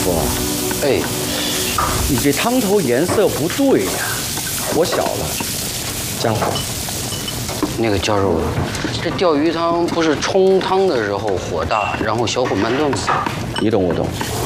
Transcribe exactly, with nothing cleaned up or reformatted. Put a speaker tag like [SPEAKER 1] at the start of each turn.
[SPEAKER 1] 夫，
[SPEAKER 2] 哎，
[SPEAKER 1] 你这汤头颜色不对呀，火小了，姜黄。
[SPEAKER 2] 那个教授，这钓鱼汤不是冲汤的时候火大，然后小火慢炖吗？
[SPEAKER 1] 你懂我懂。